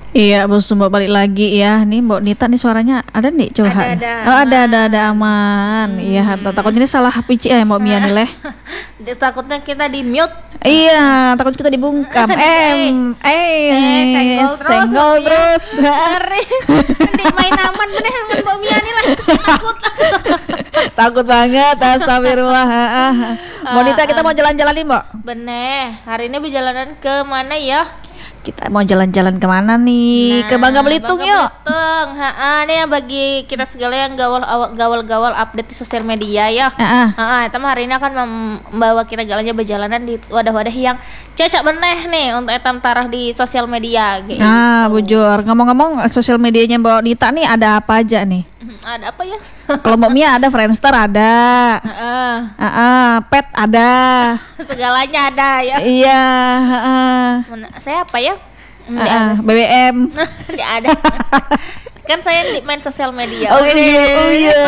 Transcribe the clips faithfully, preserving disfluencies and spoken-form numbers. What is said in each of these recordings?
Iya, bos Mbak balik lagi ya. Nih Mbak Nita nih suaranya ada nih coba. Ada, ada, Oh, ada aman. ada ada aman. Iya, Hmm. takut ini salah P C ya Mbak Mia nih leh. Dia takutnya kita di mute. Iya, takut kita dibungkam. Em, eh, Eh, senggol terus, senggol Mbak Mia. terus. Ngeri. Di main aman bener dengan Mbak Mia nih lah. Takut. Takut banget, astagfirullah. Ah, ah. Mbak Nita kita mau jalan-jalan nih Mbak. Bener. Hari ini perjalanan ke mana ya? Kita mau jalan-jalan kemana nih? Ke Bangka Belitung Bangka yuk. Belitung. Ha, ini yang bagi kita segala yang gawal gawal-gawal update di sosial media ya. Ah, ah. Ah, kita hari ini akan membawa kita jalannya berjalanan di wadah-wadah yang cocok beneh nih untuk etam tarah di sosial media gitu. Ah, bujur. Ngomong-ngomong sosial medianya Mbak Nita nih ada apa aja nih? Hmm, Ada apa ya? Kalau Mbak Mia ada Friendster ada. Heeh. Ah, ah, pet ada. Segalanya ada ya. Iya, ah, ah. Mana- saya apa ya? Hmm, Ah, di ah, ada. B B M. Di ada. Kan saya di main sosial media. Oh iya, oh iya.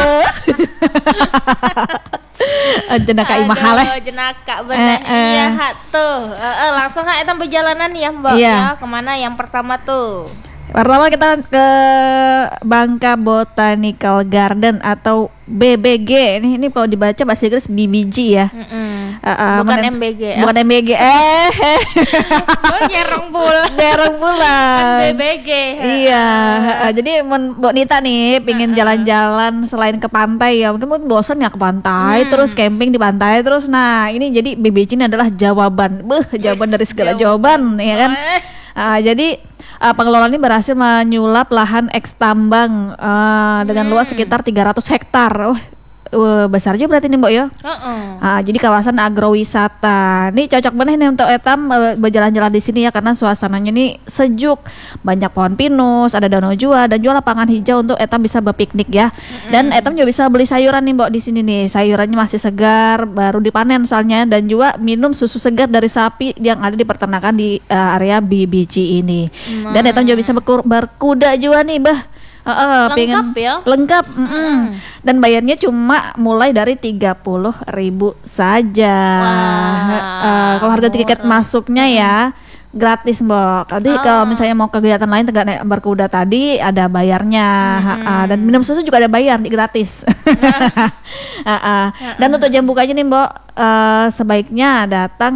Ah, jenaka Aduh, imahal eh. jenaka bener. Eh, eh. Iya, ha, tuh. Eh, eh, langsung ha etam perjalanan ya, Mbak. Iya. Ya, kemana yang pertama tuh? Pertama kita ke Bangka Botanical Garden atau B B G. Ini ini kalau dibaca bahasa Inggris B B G ya. Mm-mm. Ah, ah, Bukan mana- M B G. Bukan M B G. Eh. Oh, nyerong bulan. Dereng bulan. B B G. Iya, ah, jadi men- Mbak Nita nih pengen jalan-jalan selain ke pantai ya, mungkin mungkin bosan ya ke pantai, Hmm. terus camping di pantai terus. Nah ini jadi B B G ini adalah jawaban, beh jawaban Wis, dari segala jawaban. jawaban, ya kan? Eh. Ah, jadi ah, pengelola ini berhasil menyulap lahan eks tambang ah, dengan luas sekitar tiga ratus hektar. Oh, uh, besar juga berarti nih Mbak ya. Heeh. Ah, jadi kawasan agrowisata. Nih cocok banget nih untuk etam eh, berjalan-jalan di sini ya karena suasananya nih sejuk. Banyak pohon pinus, ada danau jua dan juga lapangan hijau untuk etam bisa berpiknik ya. Dan etam juga bisa beli sayuran nih Mbak di sini nih. Sayurannya masih segar, baru dipanen soalnya dan juga minum susu segar dari sapi yang ada di peternakan di eh, area B B G ini. Dan etam juga bisa berkur- berkuda juga nih, Bah. Heeh, Lengkap pengen ya? lengkap, mm-mm. Dan bayarnya cuma mulai dari tiga puluh ribu saja. Wah, Eh, kalau harga tiket murah. masuknya ya gratis Mbak. Tadi Ah. kalau misalnya mau kegiatan lain tegak naik berkuda tadi ada bayarnya. Ha, ah, dan minum susu juga ada bayar gratis. Ah, ah. Dan untuk jam bukanya nih Mbak, eh, sebaiknya datang